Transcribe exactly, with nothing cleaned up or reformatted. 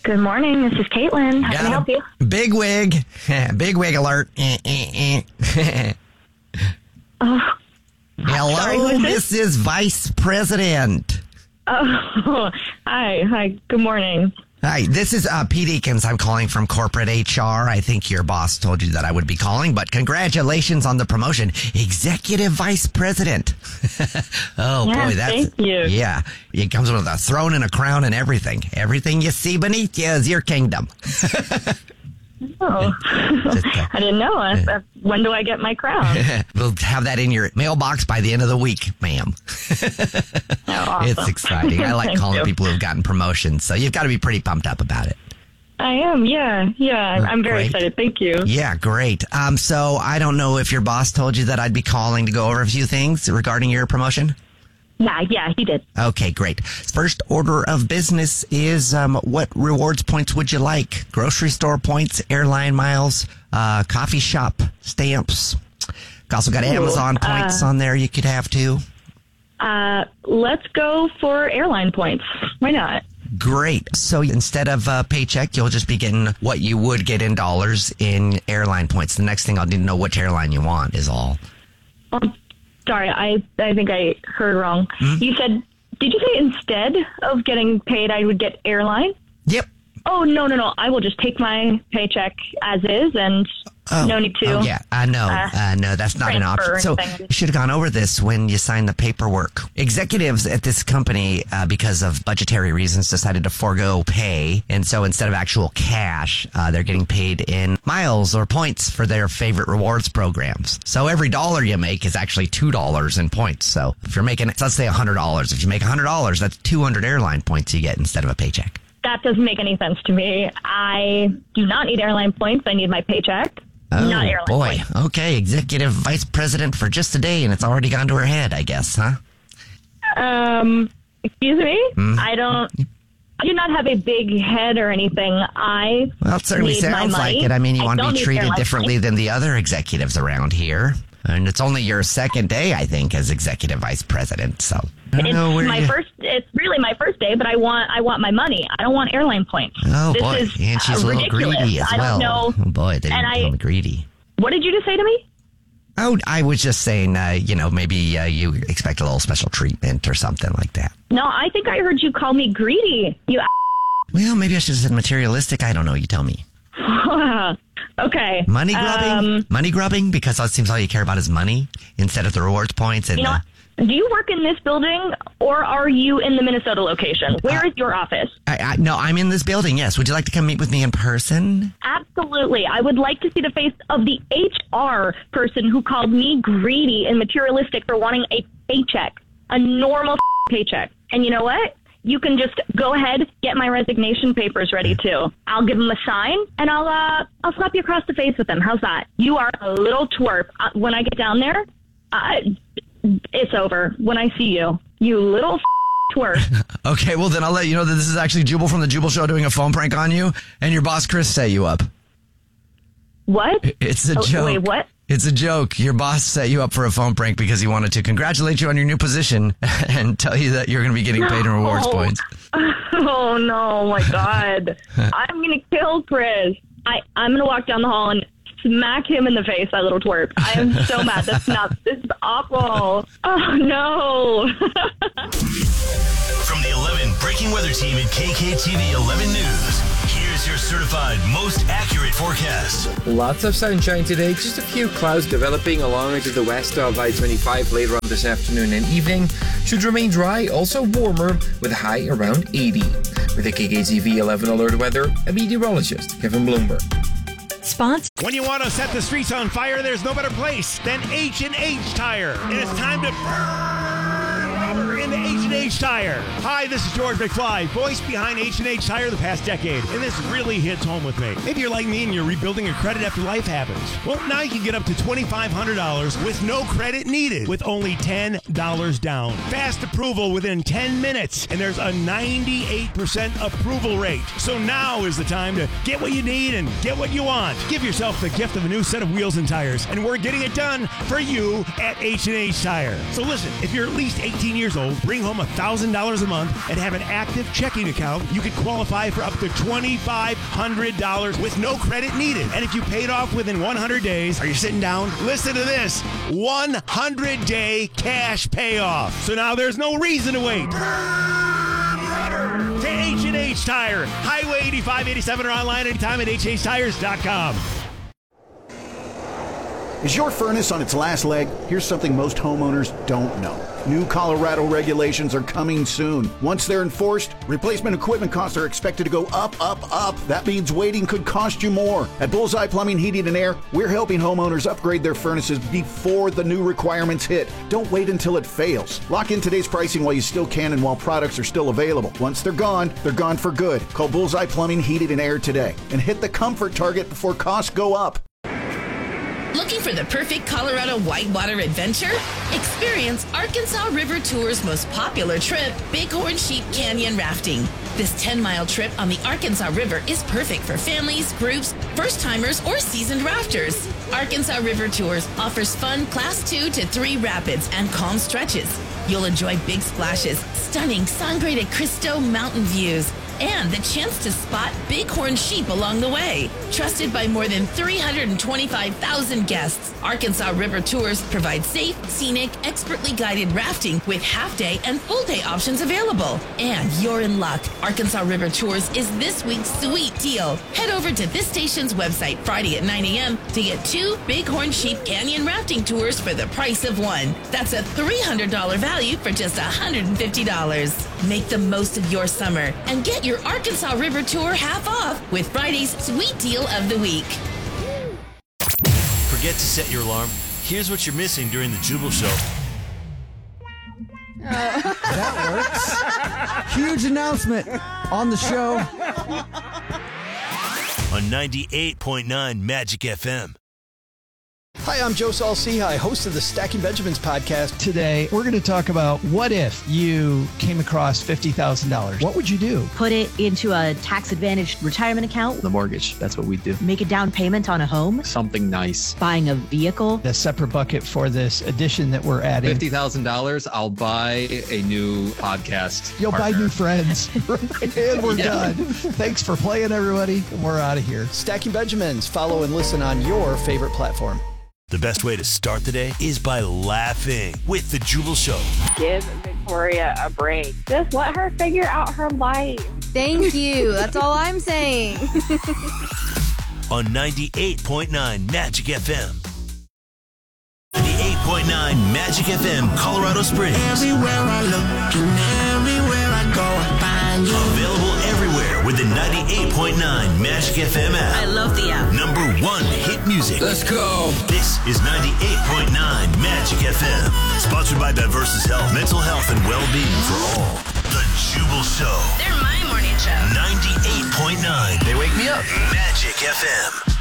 Good morning. This is Caitlin. How can I help you? Big wig. Big wig alert. Oh, Hello, sorry, who is this? this is Vice President. Oh, hi. Hi. Good morning. Hi, this is uh, Pete Eakins. I'm calling from corporate H R. I think your boss told you that I would be calling, but congratulations on the promotion. Executive Vice President. oh, Yeah, boy, that's... thank you. Yeah, it comes with a throne and a crown and everything. Everything you see beneath you is your kingdom. Oh, Just, uh, I didn't know. I, I, when do I get my crown? We'll have that in your mailbox by the end of the week, ma'am. Oh, awesome. It's exciting. I like Thank calling you. people who've gotten promotions, so you've got to be pretty pumped up about it. I am. Yeah. Yeah. I'm very Great. excited. Thank you. Yeah, great. Um, so I don't know if your boss told you that I'd be calling to go over a few things regarding your promotion. Yeah. Yeah. He did. Okay, great. First order of business is um, what rewards points would you like? Grocery store points, airline miles, uh, coffee shop stamps. Also got Amazon Ooh, points uh, on there you could have too. Uh, let's go for airline points. Why not? Great. So instead of a paycheck, you'll just be getting what you would get in dollars in airline points. The next thing I'll need to know which airline you want is all. Um, sorry, I I think I heard wrong. Hmm? You said, did you say instead of getting paid, I would get airline? Yep. Oh, no, no, no. I will just take my paycheck as is and Oh, no need to. oh, yeah, I know. uh, Uh, no, that's not an transfer option. or So anything. you should have gone over this when you signed the paperwork. Executives at this company, uh, because of budgetary reasons, decided to forego pay. And so instead of actual cash, uh, they're getting paid in miles or points for their favorite rewards programs. So every dollar you make is actually two dollars in points. So if you're making, let's say one hundred dollars. If you make one hundred dollars, that's two hundred airline points you get instead of a paycheck. That doesn't make any sense to me. I do not need airline points. I need my paycheck. Oh, not airline boy. points. Okay, executive vice president for just a day, and it's already gone to her head, I guess, huh? Um, excuse me? Hmm? I don't... I do not have a big head or anything. I Well, it certainly need my sounds money. like it. I mean, you I want to don't be need treated airline differently points. than the other executives around here. And it's only your second day, I think, as executive vice president. So I don't It's know where my you... first. It's really my first day, but I want. I want my money. I don't want airline points. Oh, this boy. Is, and she's uh, a little ridiculous. greedy as I well. don't know. Oh, boy, they And didn't I- call me greedy. What did you just say to me? Oh, I was just saying, uh, you know, maybe uh, you expect a little special treatment or something like that. No, I think I heard you call me greedy. You. Well, maybe I should have said materialistic. I don't know. You tell me. Okay. Money grubbing? Um, money grubbing? Because it seems all you care about is money instead of the rewards points. And you know, uh, what? Do you work in this building or are you in the Minnesota location? Where Uh, is your office? I, I, no, I'm in this building, yes. Would you like to come meet with me in person? Absolutely. I would like to see the face of the H R person who called me greedy and materialistic for wanting a paycheck, a normal paycheck. And you know what? You can just go ahead, get my resignation papers ready too. I'll give them a sign and I'll uh, I'll slap you across the face with them. How's that? You are a little twerp. Uh, when I get down there, uh, it's over. When I see you, you little twerp. Okay, well then I'll let you know that this is actually Jubal from the Jubal Show doing a phone prank on you, and your boss Chris set you up. What? It's a Oh, joke. wait, what? It's a joke. Your boss set you up for a phone prank because he wanted to congratulate you on your new position and tell you that you're going to be getting paid in rewards No. points. Oh no, my God. I'm going to kill Chris. I, I'm going to walk down the hall and smack him in the face, that little twerp. I am so mad. That's not, this is awful. Oh no. From the eleven Breaking Weather Team at K K T V eleven News, here's your certified most accurate forecast. Lots of sunshine today, just a few clouds developing along to the west of I twenty-five later on this afternoon and evening. Should remain dry, also warmer, with a high around eighty. With the K K T V eleven Alert Weather, a meteorologist, Kevin Bloomberg. Sponsor. When you want to set the streets on fire, there's no better place than H and H Tire. And it's time to burn rubber into H and H Tire. Hi, this is George McFly, voice behind H and H Tire the past decade. And this really hits home with me. Maybe you're like me and you're rebuilding your credit after life happens. Well, now you can get up to twenty-five hundred dollars with no credit needed with only ten dollars down. Fast approval within ten minutes. And there's a ninety-eight percent approval rate. So now is the time to get what you need and get what you want. Give yourself the gift of a new set of wheels and tires, and we're getting it done for you at H and H Tire. So listen, if you're at least eighteen years old, bring home a one thousand dollars a month and have an active checking account, you could qualify for up to twenty-five hundred dollars with no credit needed. And if you paid off within one hundred days, are you sitting down? Listen to this, one hundred day cash payoff. So now there's no reason to wait. To H and H Tire, Highway eighty-five eighty-seven, or online anytime at H H tires dot com. Is your furnace on its last leg? Here's something most homeowners don't know. New Colorado regulations are coming soon. Once they're enforced, replacement equipment costs are expected to go up, up, up. That means waiting could cost you more. At Bullseye Plumbing, Heating, and Air, we're helping homeowners upgrade their furnaces before the new requirements hit. Don't wait until it fails. Lock in today's pricing while you still can and while products are still available. Once they're gone, they're gone for good. Call Bullseye Plumbing, Heating, and Air today and hit the comfort target before costs go up. Looking for the perfect Colorado whitewater adventure? Experience Arkansas River Tour's most popular trip, Bighorn Sheep Canyon Rafting. This ten-mile trip on the Arkansas River is perfect for families, groups, first-timers, or seasoned rafters. Arkansas River Tours offers fun Class two to three rapids and calm stretches. You'll enjoy big splashes, stunning Sangre de Cristo mountain views, and the chance to spot bighorn sheep along the way. Trusted by more than three hundred twenty-five thousand guests, Arkansas River Tours provide safe, scenic, expertly guided rafting with half-day and full-day options available. And you're in luck. Arkansas River Tours is this week's sweet deal. Head over to this station's website Friday at nine a.m. to get two Bighorn Sheep Canyon rafting tours for the price of one. That's a three hundred dollars value for just one hundred fifty dollars. Make the most of your summer and get your Arkansas River Tour half off with Friday's Sweet Deal of the Week. Forget to set your alarm? Here's what you're missing during the Jubal Show. That works. Huge announcement on the show. On ninety-eight point nine Magic F M. Hi, I'm Joe Saul-Sehy, host of the Stacking Benjamins podcast. Today, we're going to talk about what if you came across fifty thousand dollars. What would you do? Put it into a tax-advantaged retirement account. The mortgage, that's what we do. Make a down payment on a home. Something nice. Buying a vehicle. A separate bucket for this addition that we're adding. fifty thousand dollars, I'll buy a new podcast You'll partner. buy new friends. And we're Yeah. done. Thanks for playing, everybody. We're out of here. Stacking Benjamins. Follow and listen on your favorite platform. The best way to start the day is by laughing with the Jubal Show. Give Victoria a break. Just let her figure out her life. Thank you. That's all I'm saying. On ninety-eight point nine Magic F M. ninety-eight point nine Magic F M, Colorado Springs. Everywhere I look and everywhere I go, I find you. Available everywhere with the ninety-eight point nine Magic F M app. I love the app. Number one hit music. Let's go. This is ninety-eight point nine Magic F M. Sponsored by Diversus Health, mental health and well-being for all. The Jubal Show. They're my morning show. ninety-eight point nine. They wake me up. Magic F M.